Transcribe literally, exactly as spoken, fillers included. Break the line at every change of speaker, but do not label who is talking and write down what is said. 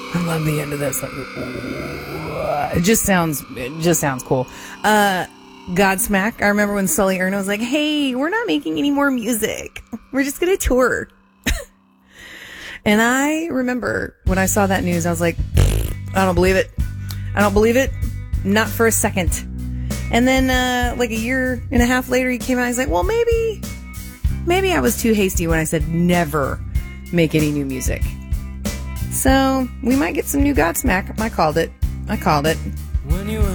I love the end of this. Like, it just sounds, it just sounds cool. Uh, Godsmack. I remember when Sully Erna was like, "Hey, we're not making any more music. We're just gonna tour." And I remember when I saw that news, I was like, "I don't believe it. I don't believe it. Not for a second." And then, uh, like a year and a half later, he came out. He's like, "Well, maybe, maybe I was too hasty when I said never make any new music." So we might get some new Godsmack. I called it. I called it.
When you were